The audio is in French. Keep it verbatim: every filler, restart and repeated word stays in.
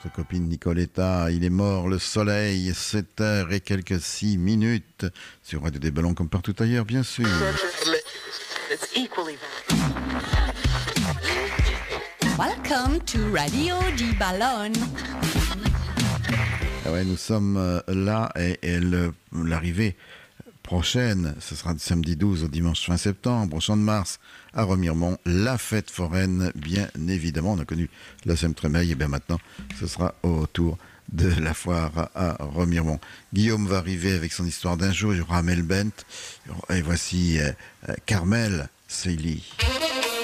notre copine Nicoletta. Il est mort, le soleil, sept heures et quelques six minutes. Sur Radio des Ballons comme partout ailleurs, bien sûr. Welcome to Radio di Ballon. Ah ouais, nous sommes là et, et le, l'arrivée prochaine, ce sera du samedi douze au dimanche vingt septembre, au Champ de Mars, à Remiremont, la fête foraine, bien évidemment. On a connu la Sème-Trémeil, et bien maintenant, ce sera au tour de la foire à Remiremont. Guillaume va arriver avec son histoire d'un jour, il y aura Amel Bent, et voici euh, Carmel Seili.